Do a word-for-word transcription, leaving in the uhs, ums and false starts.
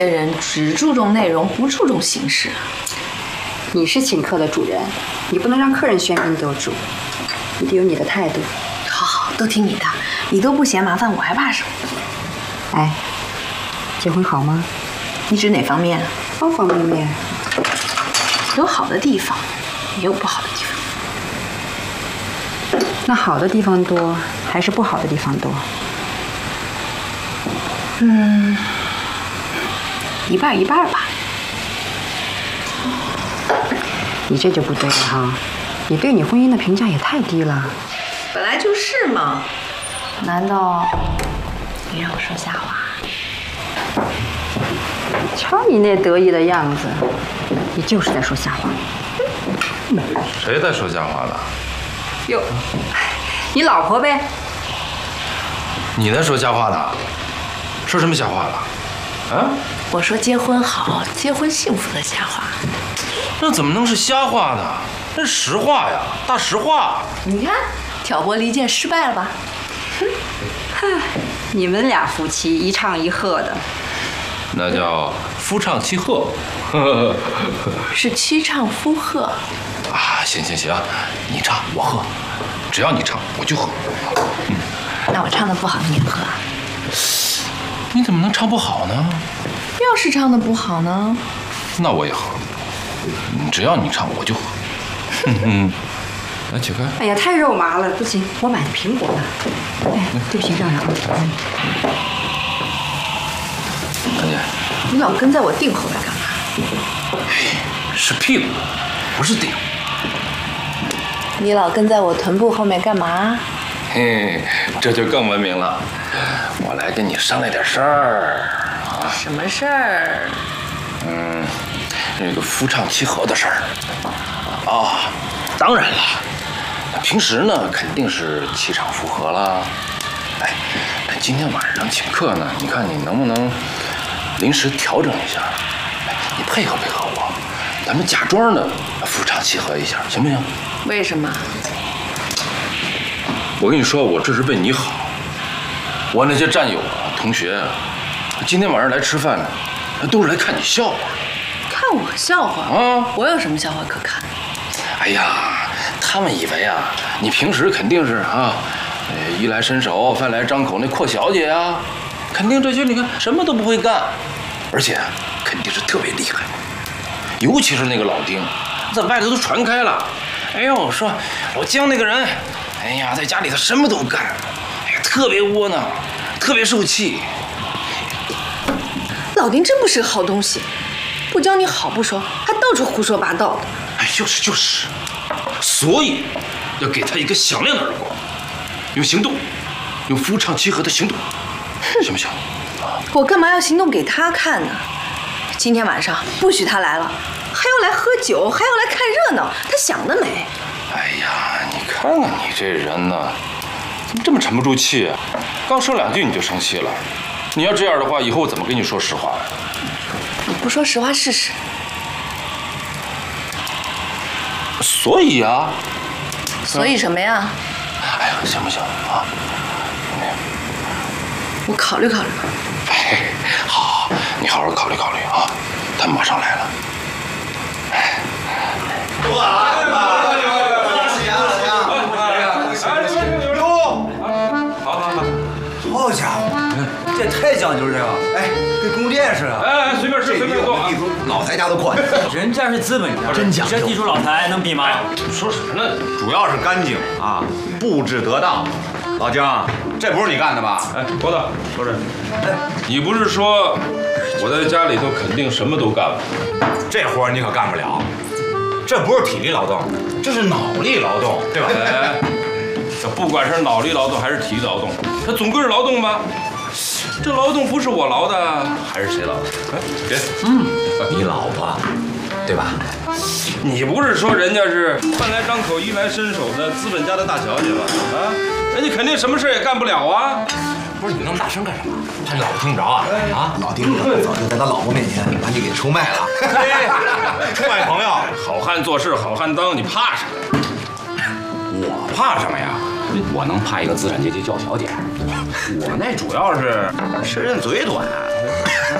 人只注重内容，不注重形式。 你是请客的主人，你不能让客人喧宾夺主，你得有你的态度。 好好，都听你的，你都不嫌麻烦，我还怕什么？ 哎，结婚好吗？ 你指哪方面？ 方方面面。 有好的地方，也有不好的地方。 那好的地方多，还是不好的地方多？ 嗯，一半一半吧。 你这就不对了哈，你对你婚姻的评价也太低了。 本来就是嘛，难道你让我说瞎话？ 瞧你那得意的样子，你就是在说瞎话。 谁在说瞎话呢？ 哟，你老婆呗。 你在说瞎话呢？说什么瞎话了？啊？ 我说结婚好，结婚幸福的瞎话。 那怎么能是瞎话呢？那是实话呀，大实话。 你看，挑拨离间失败了吧？ 哼，嗨，你们俩夫妻一唱一和的， 那叫夫唱妻和。 是妻唱夫和。 啊，行行行，你唱我和，只要你唱我就和。 嗯，那我唱的不好你也和？ 你怎么能唱不好呢？ 要是唱的不好呢？ 那我也和。只要你唱我就和。嗯，来起开。 哎呀，太肉麻了，不行，我买的苹果呢。哎，对不起，让让啊。 大姐， 你老跟在我腚后面干嘛？ 是屁股，不是腚。 你老跟在我臀部后面干嘛？ 嘿，这就更文明了。我来跟你商量点事儿啊。 什么事儿？ 嗯，那个夫唱妻和的事儿。啊，当然了，平时呢肯定是妻唱妇和啦。哎，但今天晚上请客呢，你看你能不能临时调整一下？哎，你配合配合我，咱们假装的夫唱妻和一下，行不行？ 为什么？ 我跟你说，我这是为你好。我那些战友啊、同学啊，今天晚上来吃饭呢，都是来看你笑话。 看我笑话啊？我有什么笑话可看？ 哎呀，他们以为啊，你平时肯定是啊，衣来伸手、饭来张口那阔小姐啊，肯定这些你看什么都不会干，而且肯定是特别厉害。尤其是那个老丁，在外头都传开了。哎呦，说老姜那个人，哎呀，在家里头什么都干，哎呀，特别窝囊，特别受气。 老丁真不是个好东西，不教你好不说，还到处胡说八道的。 哎，就是就是，所以要给他一个响亮的耳光，用行动，用夫唱妻和的行动，行不行？ 我干嘛要行动给他看呢？今天晚上不许他来了，还要来喝酒，还要来看热闹，他想得美！ 哎呀，你看看你这人呢，怎么这么沉不住气啊？刚说两句你就生气了。你要这样的话，以后我怎么跟你说实话？ 你不说实话试试。 所以啊。 所以什么呀？ 哎呀，行不行啊？ 我考虑考虑。 哎，好，你好好考虑考虑啊。他们马上来了。哎。 哇！好家伙，这太讲究这个，哎，跟宫殿似的。 哎，随便吃，随便坐。 地主老财家都宽， 人家是资本家， 真讲究。 这地主老财能比吗？ 说什么呢？ 主要是干净啊，布置得当。老姜，这不是你干的吧？ 哎，郭大，说这，你不是说我在家里头肯定什么都干吗？ 这活你可干不了，这不是体力劳动，这是脑力劳动，对吧？ 哎，这不管是脑力劳动还是体力劳动，它总归是劳动吧？这劳动不是我劳的，还是谁劳的？哎，别， 嗯，你老婆，对吧？ 你不是说人家是饭来张口、衣来伸手的资本家的大小姐吧？啊，人家肯定什么事也干不了啊！ 不是你那么大声干什么？怕你老婆听不着啊？啊， 老丁早就在他老婆面前把你给出卖了。 出卖朋友， 好汉做事好汉当，你怕什么？ 我怕什么呀？我能怕一个资产阶级叫小姐？我那主要是吃人嘴短。